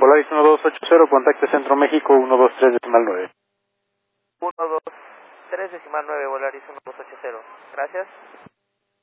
Polaris 1280, contacte Centro México 123.9. 123.9, Volaris 1280. Gracias.